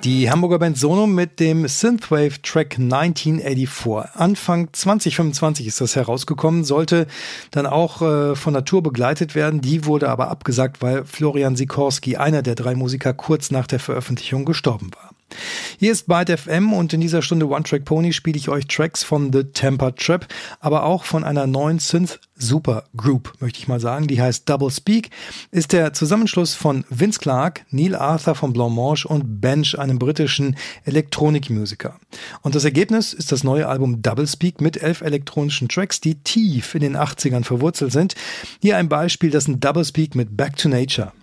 Die Hamburger Band Sono mit dem Synthwave-Track 1984. Anfang 2025 ist das herausgekommen, sollte dann auch von der Tour begleitet werden. Die wurde aber abgesagt, weil Florian Sikorski, einer der 3 Musiker, kurz nach der Veröffentlichung gestorben war. Hier ist Byte FM und in dieser Stunde One Track Pony spiele ich euch Tracks von The Temper Trap, aber auch von einer neuen Synth-Supergroup, möchte ich mal sagen. Die heißt Double Speak, ist der Zusammenschluss von Vince Clarke, Neil Arthur von Blancmange und Bench, einem britischen Elektronikmusiker. Und das Ergebnis ist das neue Album Double Speak mit 11 elektronischen Tracks, die tief in den 80ern verwurzelt sind. Hier ein Beispiel, das ist ein Double Speak mit Back to Nature.